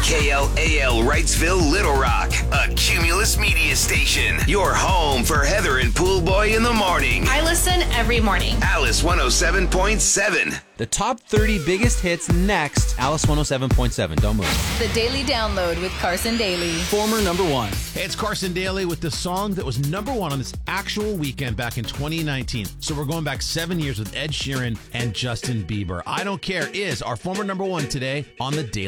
KLAL Wrightsville, Little Rock, a Cumulus media station. Your home for Heather and Poolboy in the morning. I listen every morning. Alice 107.7. The top 30 biggest hits next. Alice 107.7. Don't move. The Daily Download with Carson Daly. Former number one. Hey, it's Carson Daly with the song that was number one on this actual weekend back in 2019. So we're going back 7 years with Ed Sheeran and Justin Bieber. I Don't Care is our former number one today on the Daily